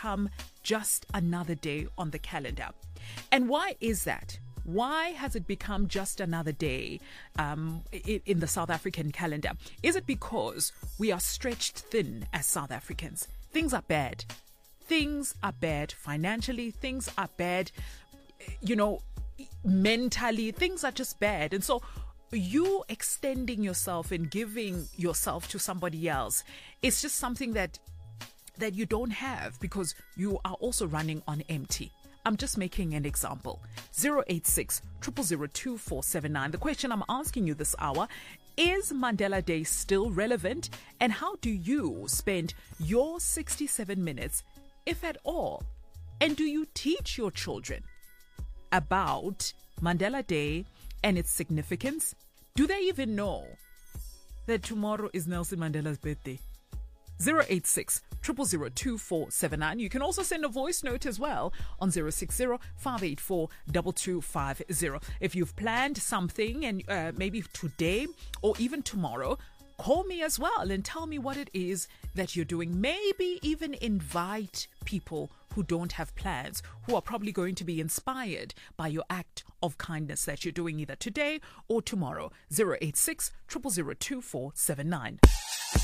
become just another day on the calendar. And why is that? Why has it become just another day in the South African calendar? Is it because we are stretched thin as South Africans? Things are bad. Things are bad financially. Things are bad, mentally. Things are just bad. And so you extending yourself and giving yourself to somebody else is just something that you don't have because you are also running on empty. I'm just making an example. 086 000 2479. The question I'm asking you this hour, is Mandela Day still relevant? And how do you spend your 67 minutes, if at all? And do you teach your children about Mandela Day and its significance? Do they even know that tomorrow is Nelson Mandela's birthday? 086 000 2479. You can also send a voice note as well on 060 584 2250. If you've planned something and maybe today or even tomorrow, call me as well and tell me what it is that you're doing. Maybe even invite people who don't have plans, who are probably going to be inspired by your act of kindness that you're doing either today or tomorrow. 086 000 2479.